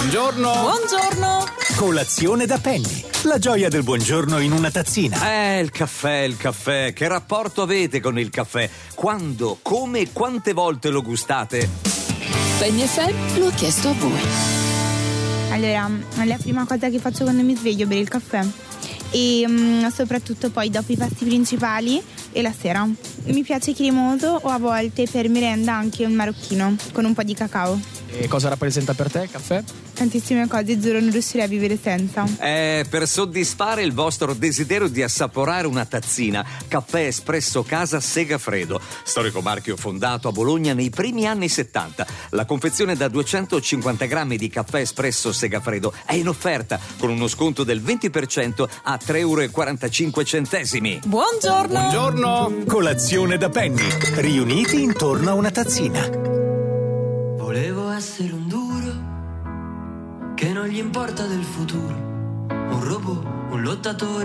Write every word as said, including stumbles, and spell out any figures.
Buongiorno. Buongiorno. Colazione da Penny. La gioia del buongiorno in una tazzina. Eh, il caffè, il caffè. Che rapporto avete con il caffè? Quando, come e quante volte lo gustate? Penny F M lo ha chiesto a voi. Allora, la prima cosa che faccio quando mi sveglio è bere il caffè. E um, soprattutto poi dopo i pasti principali e la sera. Mi piace cremoso o a volte per merenda anche un marocchino con un po' di cacao. E cosa rappresenta per te il caffè? Tantissime cose, giuro, non riuscirei a vivere senza. Eh, per soddisfare il vostro desiderio di assaporare una tazzina, Caffè Espresso Casa Segafredo, storico marchio fondato a Bologna nei primi anni settanta. La confezione da duecentocinquanta grammi di caffè espresso Segafredo è in offerta con uno sconto del venti per cento a tre euro e quarantacinque centesimi. Buongiorno. Buongiorno. Colazione da Penny. Riuniti intorno a una tazzina. Volevo essere un duro che non gli importa del futuro, un robot, un lottatore